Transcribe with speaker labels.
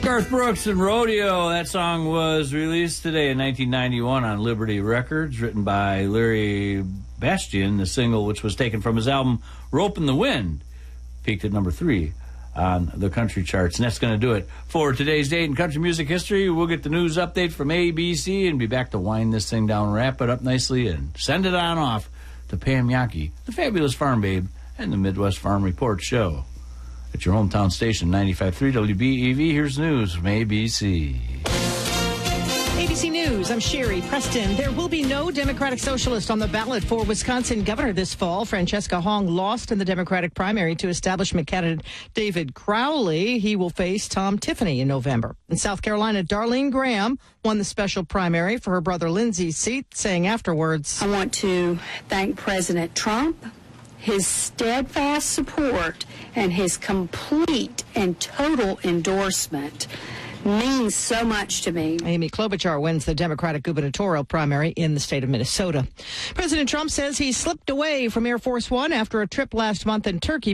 Speaker 1: Garth Brooks and Rodeo. That song was released today in 1991 on Liberty Records, written by Larry Bastian. The single, which was taken from his album Rope in the Wind, peaked at number 3 on the country charts. And that's going to do it for today's date in country music history. We'll get the news update from ABC and be back to wind this thing down, wrap it up nicely, and send it on off to Pam Yankee, the fabulous farm babe, and the Midwest Farm Report show. At your hometown station, 95.3 WBEV. Here's news from ABC.
Speaker 2: ABC News, I'm Sherry Preston. There will be no Democratic Socialist on the ballot for Wisconsin governor this fall. Francesca Hong lost in the Democratic primary to establishment candidate David Crowley. He will face Tom Tiffany in November. In South Carolina, Darlene Graham won the special primary for her brother Lindsay's seat, saying afterwards,
Speaker 3: I want to thank President Trump. His steadfast support and his complete and total endorsement means so much to me.
Speaker 2: Amy Klobuchar wins the Democratic gubernatorial primary in the state of Minnesota. President Trump says he slipped away from Air Force One after a trip last month in Turkey